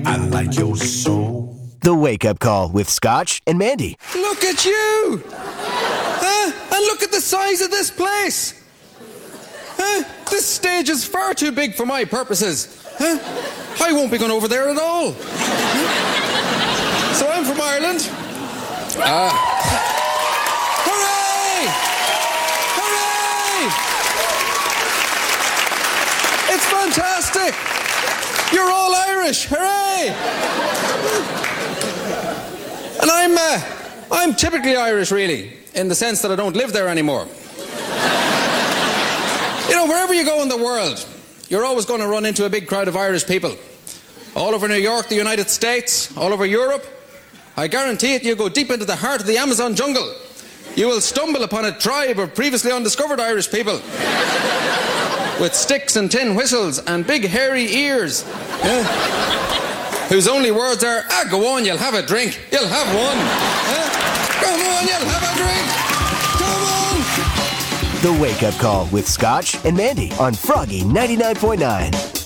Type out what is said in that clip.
I like your soul. The Wake Up Call with Scotch and Mandy. Look at you! And look at the size of this place! This stage is far too big for my purposes. I won't be going over there at all. So I'm from Ireland. Hooray! Hooray! It's fantastic! You're all Irish! Hooray! And I'm typically Irish, really, in the sense that I don't live there anymore. You know, wherever you go in the world, you're always going to run into a big crowd of Irish people. All over New York, the United States, all over Europe. I guarantee it, you go deep into the heart of the Amazon jungle, you will stumble upon a tribe of previously undiscovered Irish people with sticks and tin whistles and big hairy ears, whose only words are, go on, you'll have a drink, you'll have one. Come on, you'll have a drink. Come on. The Wake Up Call with Scotch and Mandy on Froggy 99.9.